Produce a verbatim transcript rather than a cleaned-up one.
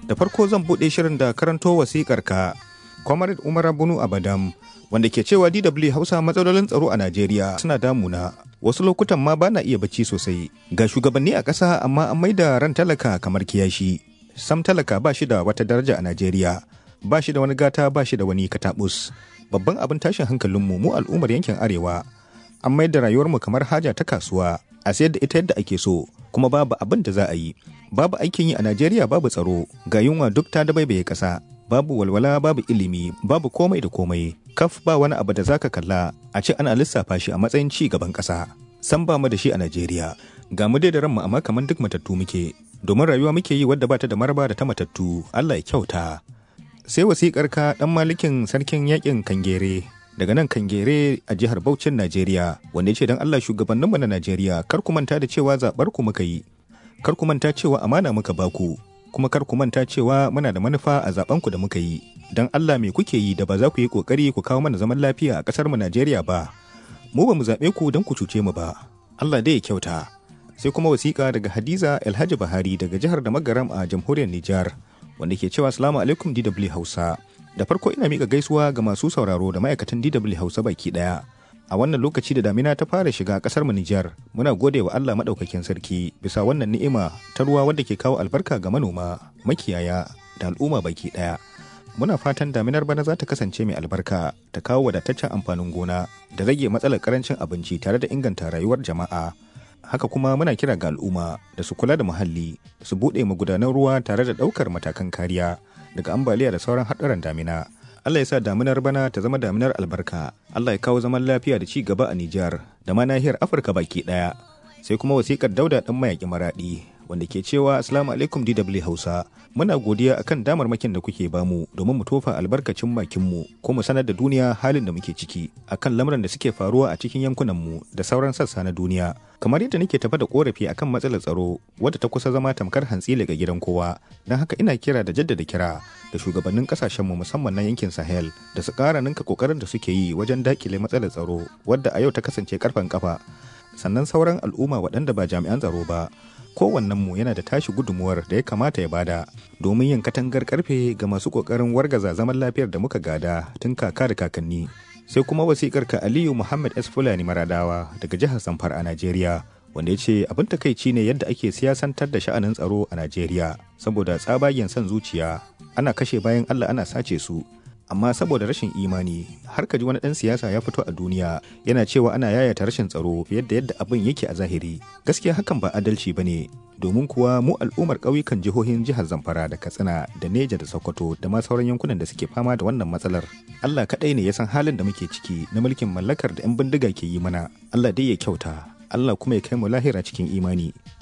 Da farko zan buɗe shirin da karanto wasikar ka Comrade Umar Bunu Abadam wanda ke cewa D W Hausa matsalolin tsaro a Najeriya suna damuna. Wasu lokutan ma bana iya bacci sosai. Ga shugabanni a ƙasa amma an maida ran talaka kamar kiyashi. Sam talaka ba shi da wata daraja a Najeriya. Ba shi da wani gata, ba shi da wani katabus. Babban abin tashin hankalinmu mu al'ummar yankin Arewa. An maida rayuwarmu kamar haja ta kasuwa. A sayar da ita yadda ake so, kuma babu abin da za a yi. Babu aikin yi a Najeriya, babu tsaro, ga yunwa duk ta dabaibaye ƙasa. Babu walwala, babu ilimi, babu komai da komai. Kaf ba wani abu da zaka kalla a ce ana lissafa shi a matsayin ci gaban ƙasa. San ba mu da shi a Najeriya. Ga mu dai da ranmu amma kamar duk matattu muke. Domin rayuwa muke yi wadda ba ta da maraba da ta matattu. Allah ya kyauta. Sai wasiƙar ka ɗan malikin sarkin yaƙin Kangere. Daga nan Kangere a jihar Bauchin Najeriya, wanda ya ce don Allah shugabanninmu na Najeriya kar ku manta da cewa zaɓar ku muka yi. Kar ku manta cewa amana muka baku. Kuma kar ku manta cewa muna da manufa a zaɓenku da muka yi. Don Allah me kuke yi da ba za ku yi ƙoƙari ku kawo mana zaman lafiya a ƙasar mu Najeriya ba. Mu ba mu zaɓe ku don ku cuce mu ba. Allah dai ya kyauta. Sai kuma wasiƙa daga Hadiza Alhaji Bahari daga jihar da Magaram a jamhuriyar Nijar, wanda ke cewa Assalamu alaikum D W Hausa. Da farko ina miƙa gaisuwa ga masu sauraro da ma'aikatan D W Hausa baki ɗaya. A wannan lokaci da damina ta fara shiga ƙasar mu Nijar, muna gode wa Allah maɗaukakin sarki bisa wannan ni'ima ta ruwa wadda ke kawo albarka ga manoma, makiyaya da al'umma baki ɗaya. Muna fatan daminar bana za ta kasance mai albarka, ta kawo wadataccen amfanin gona da rage matsalar karancin abinci tare da inganta rayuwar jama'a. Haka kuma muna kira ga al'umma da su kula da muhalli, su buɗe magudanan ruwa tare da ɗaukar matakan kariya daga ambaliya da sauran haɗarin damina. Allah ya sa daminar bana ta zama daminar albarka. Allah ya kawo zaman lafiya da ci gaba a Nijar da ma nahiyar Afirka baki ɗaya. Sai kuma wasiƙar Dauda ɗan mayaƙi Maraɗi wanda ke cewa Assalamu alaikum D W Hausa. Muna godiya akan damarmakin da kuke bamu domin mu tofa albarkacin bakinmu ko mu sanar da duniya halin da muke ciki akan lamuran da suke faruwa a cikin yankunanmu da sauran sassa na duniya. Kamar yadda nake tafa da korafi akan matsalar tsaro wadda ta kusa zama tamkar hantsi daga gidan kowa. Don haka ina kira da jaddada kira da shugabannin kasashenmu musamman na yankin Sahel da su ƙara ninka kokarin da suke yi wajen dakile matsalar tsaro wadda a yau ta kasance karfan kafa. Sannan sauran al'umma waɗanda ba jami'an tsaro ba, kowannenmu yana da tashi gudunmuwar da ya kamata ya bada domin yin katangar karfe ga masu kokarin wargaza zaman lafiyar da muka gada tun kaka da kakanni. Sai kuma wasikar ka Aliyu Muhammad S Fulani Maradawa daga jihar Zamfara a Najeriya, wanda ya ce abin takaici ne yadda ake siyasantar da sha'anin tsaro a Najeriya saboda tsabagen son zuciya, ana kashe bayan Allah ana sace su. Amma saboda rashin imani har ka ji wani ɗan siyasa ya fito a duniya yana cewa ana yayata rashin tsaro fiye da yadda abin yake a zahiri. Gaskiya hakan ba adalci ba ne, domin kuwa mu al'ummar ƙauyukan jihohin jihar Zamfara da Katsina da Neja da Sokoto da ma sauran yankunan da suke fama da wannan matsalar. Allah kaɗai ne ya san halin da muke ciki na mulkin mallakar da 'yan bindiga ke yi mana. Allah dai ya kyauta, Allah kuma ya kai mu lahira cikin imani.